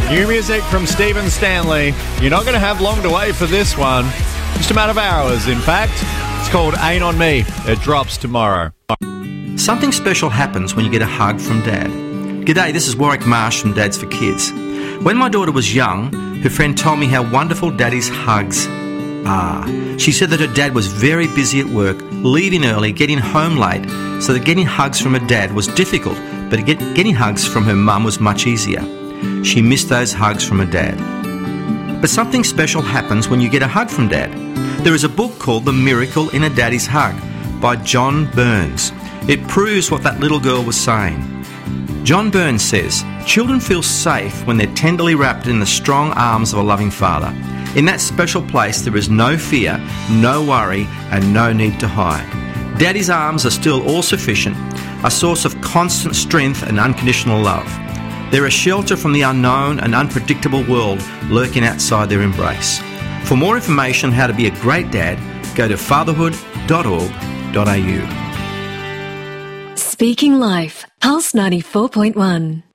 New music from Stephen Stanley. You're not going to have long to wait for this one. Just a matter of hours, in fact. It's called Ain't On Me. It drops tomorrow. Something special happens when you get a hug from Dad. G'day, this is Warwick Marsh from Dads for Kids. When my daughter was young, her friend told me how wonderful Daddy's hugs are. She said that her dad was very busy at work, leaving early, getting home late, so that getting hugs from her dad was difficult, but getting hugs from her mum was much easier. She missed those hugs from her dad. But something special happens when you get a hug from Dad. There is a book called The Miracle in a Daddy's Hug by John Burns. It proves what that little girl was saying. John Burns says, children feel safe when they're tenderly wrapped in the strong arms of a loving father. In that special place there is no fear, no worry, and no need to hide. Daddy's arms are still all sufficient, a source of constant strength and unconditional love. They're a shelter from the unknown and unpredictable world lurking outside their embrace. For more information on how to be a great dad, go to fatherhood.org.au. Speaking Life, Pulse 94.1.